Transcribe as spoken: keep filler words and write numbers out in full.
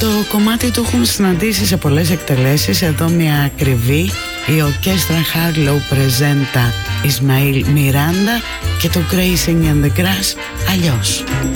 Το κομμάτι του έχουν συναντήσει σε πολλές εκτελέσεις. Εδώ μια ακριβή, η ορκέστρα Harlow Presenta Ismail Miranda και το Grazing in the Grass αλλιώς.